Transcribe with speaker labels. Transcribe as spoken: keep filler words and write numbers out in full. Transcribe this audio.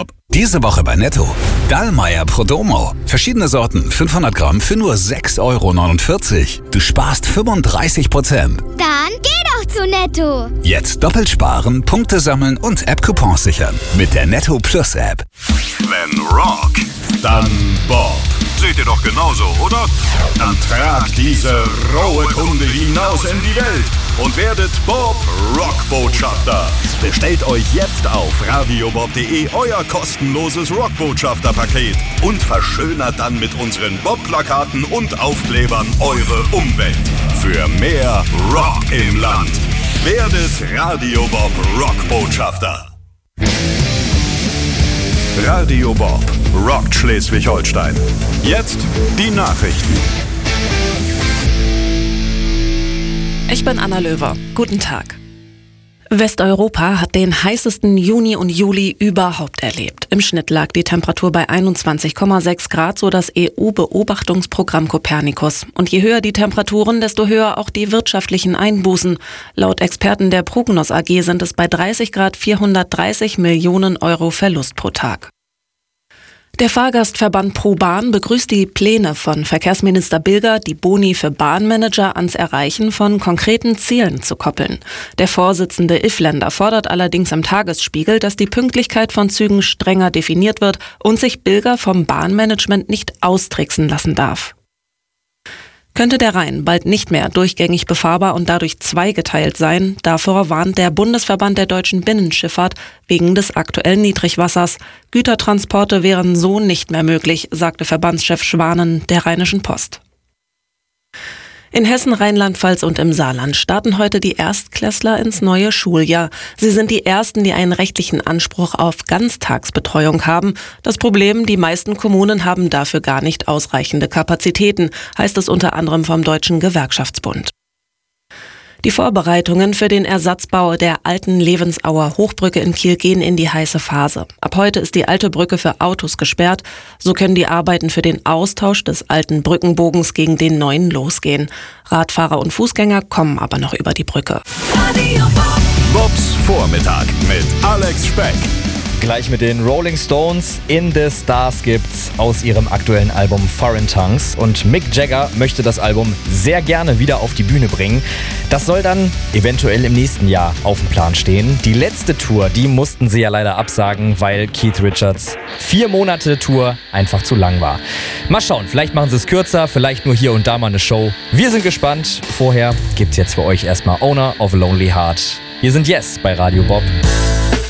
Speaker 1: Bob. Diese Woche bei Netto. Dallmayr Prodomo. Verschiedene Sorten, fünfhundert Gramm für nur sechs Euro neunundvierzig. Du sparst fünfunddreißig Prozent.
Speaker 2: Dann geh doch zu Netto.
Speaker 1: Jetzt doppelt sparen, Punkte sammeln und App-Coupons sichern. Mit der Netto Plus App.
Speaker 3: Wenn Rock, dann Bob. Seht ihr doch genauso, oder? Dann tragt diese rohe Kunde hinaus in die Welt und werdet Bob Rockbotschafter. Bestellt euch jetzt auf radiobob punkt de euer kostenloses Rockbotschafter-Paket und verschönert dann mit unseren Bob-Plakaten und Aufklebern eure Umwelt. Für mehr Rock im Land werdet Radio Bob Rockbotschafter. Radio Bob rockt Schleswig-Holstein. Jetzt die Nachrichten.
Speaker 4: Ich bin Anna Löwer. Guten Tag. Westeuropa hat den heißesten Juni und Juli überhaupt erlebt. Im Schnitt lag die Temperatur bei einundzwanzig Komma sechs Grad, so das E U-Beobachtungsprogramm Copernicus. Und je höher die Temperaturen, desto höher auch die wirtschaftlichen Einbußen. Laut Experten der Prognos A G sind es bei dreißig Grad vierhundertdreißig Millionen Euro Verlust pro Tag. Der Fahrgastverband ProBahn begrüßt die Pläne von Verkehrsminister Bilger, die Boni für Bahnmanager ans Erreichen von konkreten Zielen zu koppeln. Der Vorsitzende Ifländer fordert allerdings im Tagesspiegel, dass die Pünktlichkeit von Zügen strenger definiert wird und sich Bilger vom Bahnmanagement nicht austricksen lassen darf. Könnte der Rhein bald nicht mehr durchgängig befahrbar und dadurch zweigeteilt sein, davor warnt der Bundesverband der deutschen Binnenschifffahrt wegen des aktuellen Niedrigwassers. Gütertransporte wären so nicht mehr möglich, sagte Verbandschef Schwanen der Rheinischen Post. In Hessen, Rheinland-Pfalz und im Saarland starten heute die Erstklässler ins neue Schuljahr. Sie sind die ersten, die einen rechtlichen Anspruch auf Ganztagsbetreuung haben. Das Problem, die meisten Kommunen haben dafür gar nicht ausreichende Kapazitäten, heißt es unter anderem vom Deutschen Gewerkschaftsbund. Die Vorbereitungen für den Ersatzbau der alten Levensauer Hochbrücke in Kiel gehen in die heiße Phase. Ab heute ist die alte Brücke für Autos gesperrt. So können die Arbeiten für den Austausch des alten Brückenbogens gegen den neuen losgehen. Radfahrer und Fußgänger kommen aber noch über die Brücke.
Speaker 3: Bobs Vormittag mit Alex Speck.
Speaker 5: Gleich mit den Rolling Stones in the Stars gibt's aus ihrem aktuellen Album Foreign Tongues. Und Mick Jagger möchte das Album sehr gerne wieder auf die Bühne bringen. Das soll dann eventuell im nächsten Jahr auf dem Plan stehen. Die letzte Tour, die mussten sie ja leider absagen, weil Keith Richards vier Monate Tour einfach zu lang war. Mal schauen, vielleicht machen sie es kürzer, vielleicht nur hier und da mal eine Show. Wir sind gespannt. Vorher gibt's jetzt für euch erstmal Owner of a Lonely Heart. Wir sind Yes bei Radio Bob.